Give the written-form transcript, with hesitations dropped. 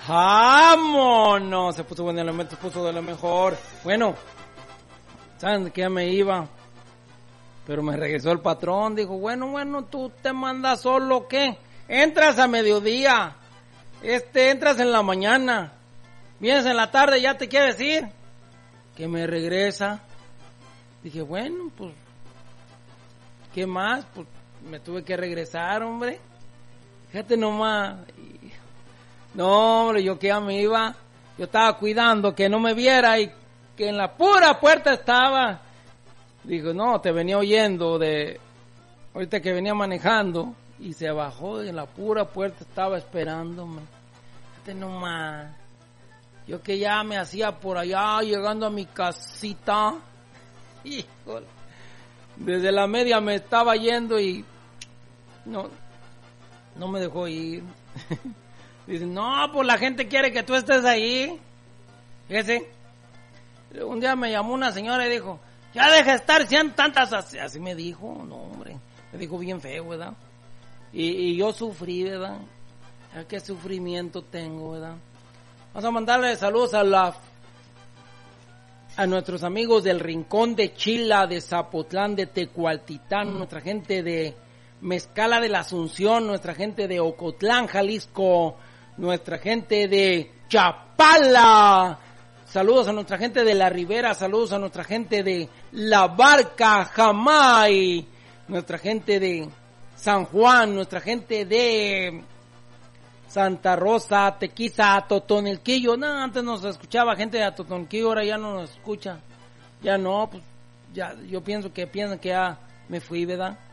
¡Vámonos! Se puso buen elemento, se puso de lo mejor. Bueno, ¿saben de qué ya me iba? Pero me regresó el patrón, dijo, bueno, tú te mandas solo, ¿qué? Entras a mediodía, entras en la mañana, vienes en la tarde, ya te quiere decir que me regresa. Dije, bueno, pues, ¿qué más? Pues me tuve que regresar, hombre. Fíjate nomás. No, hombre, yo que ya me iba, yo estaba cuidando que no me viera y que en la pura puerta estaba. Digo, no, te venía oyendo ahorita que venía manejando y se bajó y en la pura puerta estaba esperándome. Fíjate nomás. Yo que ya me hacía por allá llegando a mi casita. Híjole. Desde la media me estaba yendo y no me dejó ir. Dice, no, pues la gente quiere que tú estés ahí. Fíjese. Un día me llamó una señora y dijo, ya deja de estar siendo tantas, así me dijo, no hombre, me dijo bien feo, ¿verdad? Y yo sufrí, ¿verdad? Qué sufrimiento tengo, ¿verdad? Vamos a mandarle saludos a nuestros amigos del Rincón de Chila, de Zapotlán, de Tecualtitán, nuestra gente de Mezcala de la Asunción, nuestra gente de Ocotlán, Jalisco, nuestra gente de Chapala. Saludos a nuestra gente de La Ribera, saludos a nuestra gente de La Barca, Jamay, nuestra gente de San Juan, nuestra gente de Santa Rosa, Tequiza, Totonilquillo. No, antes nos escuchaba gente de Totonilquillo, ahora ya no nos escucha. Ya no, pues ya yo piensan que ya me fui, ¿verdad?